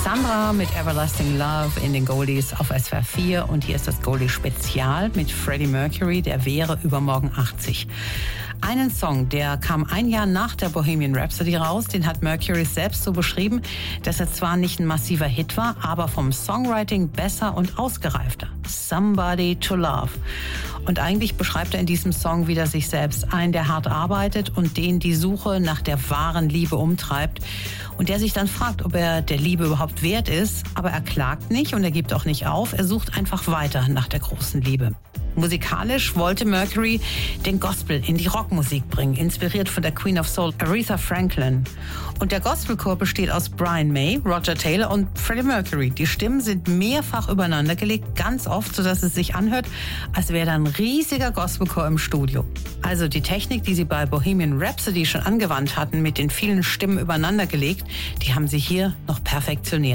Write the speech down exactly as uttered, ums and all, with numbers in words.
Sandra mit Everlasting Love in den Goldies auf S W R vier und hier ist das Goldie-Spezial mit Freddie Mercury, der wäre übermorgen achtzig. Einen Song, der kam ein Jahr nach der Bohemian Rhapsody raus, den hat Mercury selbst so beschrieben, dass er zwar nicht ein massiver Hit war, aber vom Songwriting besser und ausgereifter. Somebody to Love. Und eigentlich beschreibt er in diesem Song wieder sich selbst, einen, der hart arbeitet und den die Suche nach der wahren Liebe umtreibt und der sich dann fragt, ob er der Liebe überhaupt wert ist, aber er klagt nicht und er gibt auch nicht auf, er sucht einfach weiter nach der großen Liebe. Musikalisch wollte Mercury den Gospel in die Rockmusik bringen, inspiriert von der Queen of Soul, Aretha Franklin. Und der Gospelchor besteht aus Brian May, Roger Taylor und Freddie Mercury. Die Stimmen sind mehrfach übereinander gelegt, ganz oft, sodass es sich anhört, als wäre da ein riesiger Gospelchor im Studio. Also die Technik, die sie bei Bohemian Rhapsody schon angewandt hatten, mit den vielen Stimmen übereinander gelegt, die haben sie hier noch perfektioniert.